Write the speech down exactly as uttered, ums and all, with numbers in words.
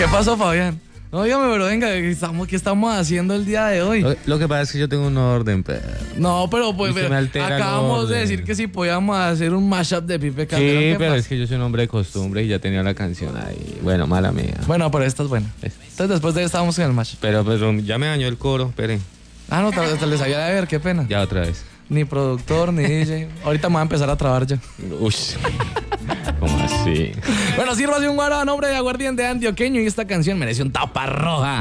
pasó, Fabián? No, dígame, pero venga, ¿qué estamos, qué estamos haciendo el día de hoy? Lo, lo que pasa es que yo tengo un orden, pero... No, pero pues Y se me altera el acabamos de orden. decir que si podíamos hacer un mashup de Pipe Sí, Calderón. ¿qué pero pasa? es que yo soy un hombre de costumbre y ya tenía la canción ahí. Bueno, mala mía. Bueno, pero esta es buena. Entonces después de esta vamos en el mashup. Pero pues ya me dañó el coro, esperen. Ah, no, te, te les había de ver, qué pena. Ya otra vez. Ni productor, ni D J. Ahorita me voy a empezar a trabar yo. Uy. ¿Cómo así? Bueno, sírvase un guaro a nombre de Aguardiente Antioqueño y esta canción mereció un tapa roja.